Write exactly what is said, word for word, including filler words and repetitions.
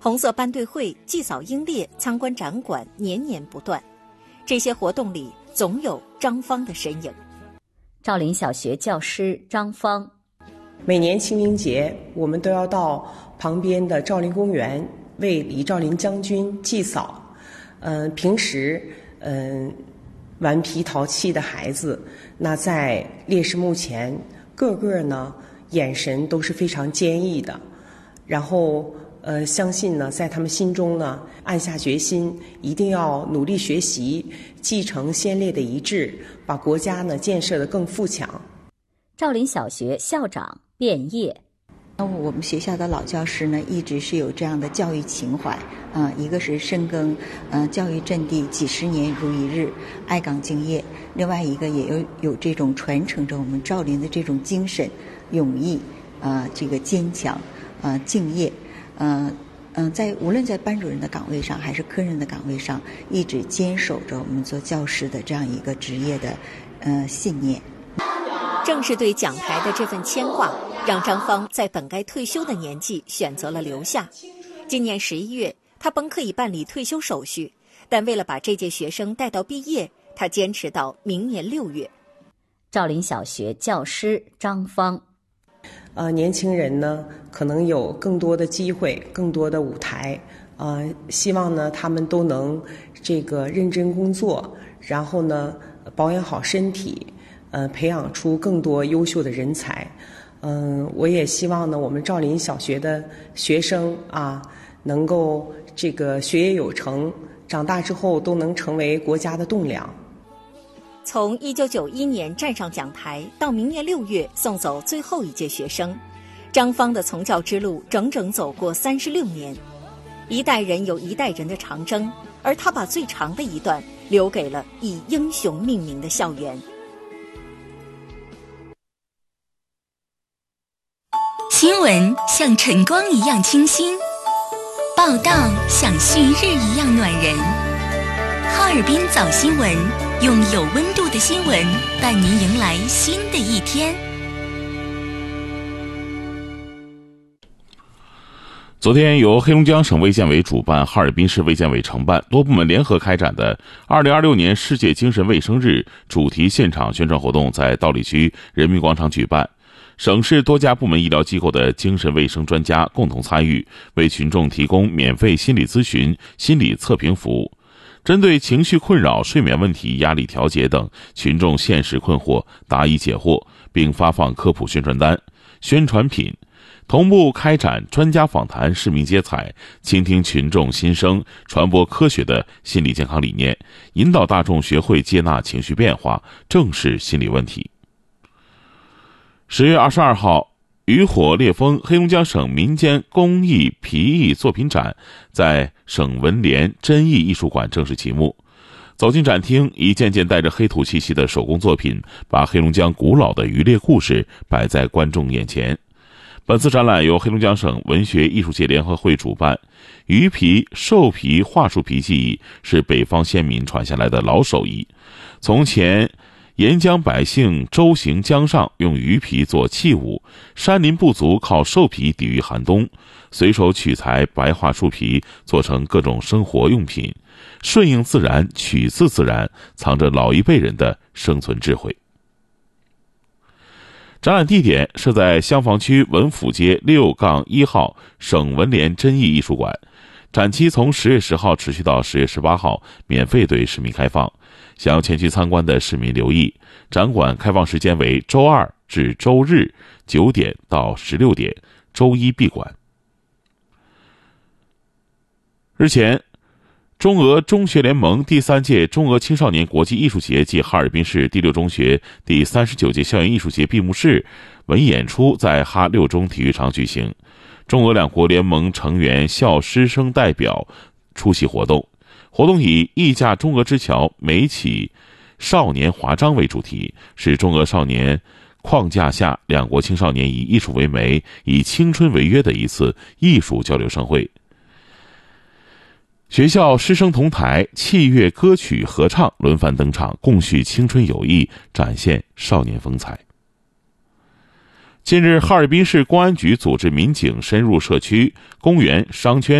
红色班队会、祭扫英烈、参观展馆年年不断。这些活动里总有张芳的身影。 赵林小学教师张芳， 每年清明节，我们都要到旁边的赵林公园为李兆林将军祭扫。嗯、呃，平时嗯、呃，顽皮淘气的孩子，那在烈士墓前，个个呢眼神都是非常坚毅的，然后呃，相信呢，在他们心中呢，暗下决心，一定要努力学习，继承先烈的遗志，把国家呢建设得更富强。 赵林小学校长卞业， 我们学校的老教师呢，一直是有这样的教育情怀啊、呃，一个是深耕呃教育阵地几十年如一日，爱岗敬业；另外一个也有有这种传承着我们赵林的这种精神、勇毅啊、呃，这个坚强啊、呃，敬业。嗯嗯、呃，在无论在班主任的岗位上还是科任的岗位上，一直坚守着我们做教师的这样一个职业的呃信念。 正是对讲台的这份牵挂，让张芳在本该退休的年纪选择了留下。今年十一月，他本可以办理退休手续，但为了把这届学生带到毕业，他坚持到明年六月。 赵林小学教师张芳， 呃，年轻人呢，可能有更多的机会，更多的舞台。呃，希望呢，他们都能这个认真工作，然后呢，保养好身体，呃，培养出更多优秀的人才。嗯、呃，我也希望呢，我们赵林小学的学生啊，能够这个学业有成，长大之后都能成为国家的栋梁。 从一九九一年站上讲台到明年六月送走最后一届学生，张芳的从教之路整整走过三十六年。一代人有一代人的长征，而他把最长的一段留给了以英雄命名的校园。 新闻像晨光一样清新，报道像旭日一样暖人。哈尔滨早新闻，用有温度的新闻伴您迎来新的一天。 昨天由黑龙江省卫健委主办，哈尔滨市卫健委承办，多部门联合开展的二零二六年世界精神卫生日主题现场宣传活动在道里区人民广场举办。省市多家部门医疗机构的精神卫生专家共同参与，为群众提供免费心理咨询、心理测评服务。针对情绪困扰、睡眠问题、压力调节等群众现实困惑答疑解惑，并发放科普宣传单、宣传品，同步开展专家访谈、市民接采，倾听群众心声，传播科学的心理健康理念，引导大众学会接纳情绪变化，正视心理问题。十月二十二号，渔火烈风黑龙江省民间工艺皮艺作品展在省文联真艺艺术馆正式启幕。走进展厅，一件件带着黑土气息的手工作品，把黑龙江古老的渔猎故事摆在观众眼前。本次展览由黑龙江省文学艺术界联合会主办，鱼皮、兽皮、桦树皮技艺是北方先民传下来的老手艺。从前沿江百姓舟行江上，用鱼皮做器物；山林部族靠兽皮抵御寒冬，随手取材白桦树皮做成各种生活用品，顺应自然，取自自然，藏着老一辈人的生存智慧。展览地点设在香坊区文府街六杠一号省文联真艺艺术馆，展期从十月十号持续到十月十八号，免费对市民开放。想要前去参观的市民留意，展馆开放时间为周二至周日九点到十六点，周一闭馆。日前，中俄中学联盟第三届中俄青少年国际艺术节暨哈尔滨市第六中学第三十九届校园艺术节闭幕式文艺演出在哈六中体育场举行，中俄两国联盟成员校师生代表出席活动。活动以艺架中俄之桥，美起少年华章为主题，是中俄少年框架下两国青少年以艺术为媒，以青春为约的一次艺术交流盛会。学校师生同台，器乐歌曲合唱轮番登场，共叙青春友谊，展现少年风采。近日，哈尔滨市公安局组织民警深入社区、公园、商圈